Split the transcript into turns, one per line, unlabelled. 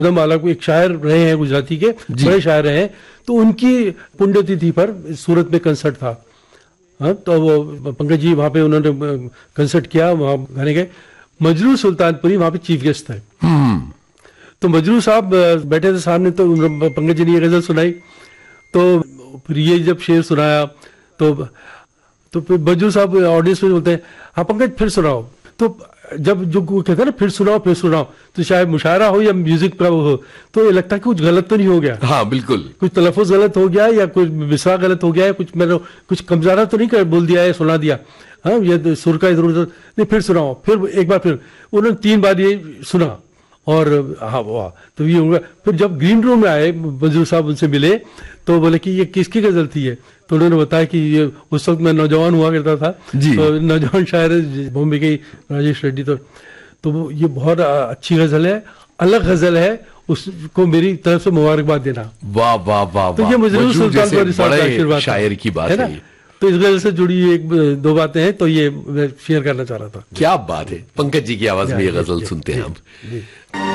माला एक शायर रहे हैं गुजराती के, बड़े शायर रहे हैं, तो उनकी पुण्यतिथि पर सूरत में कंसर्ट था। हाँ, तो वो पंकज जी वहाँ पे उन्होंने कंसर्ट किया, वहाँ गाने गए। मजरू सुल्तानपुरी वहाँ पे चीफ गेस्ट थे। तो मजरू साहब बैठे थे सामने, तो पंकज जी ने ये गजल सुनाई। तो फिर ये जब शेर सुनाया तो फिर मजरू साहब ऑडियंस में बोलते हैं, हाँ पंकज फिर सुनाओ। तो जब जो कहते हैं ना फिर सुनाओ, तो शायद मुशायरा हो या म्यूजिक का हो, तो ये लगता है कि कुछ गलत तो नहीं हो गया।
हाँ बिल्कुल,
कुछ तलफ़ुज़ गलत हो गया या कुछ मिसरा गलत हो गया है, कुछ कमज़ारा तो नहीं कर बोल दिया है, सुना दिया। हाँ, ये सुर का इधर उधर नहीं, फिर सुनाओ। फिर एक बार फिर उन्होंने 3 बार ये सुना और हाँ वाह। तो ये होगा। फिर जब ग्रीन रूम में आए मजरू साहब, उनसे मिले, तो बोले कि ये किसकी गजल थी ये? तो उन्होंने बताया कि ये उस वक्त मैं नौजवान हुआ करता था, तो नौजवान शायर बॉम्बे के राजेश रेड्डी। तो ये बहुत अच्छी गजल है, अलग गजल है, उसको मेरी तरफ से मुबारकबाद देना।
वाह वाह वाह।
तो ये मजरू सुल्तानपुरी साहब का आशीर्वाद
शायर की बात है ना।
तो इस गजल से जुड़ी एक दो बातें हैं, तो ये मैं शेयर करना चाह रहा था।
क्या बात है। पंकज जी की आवाज में ये गजल सुनते हैं हम।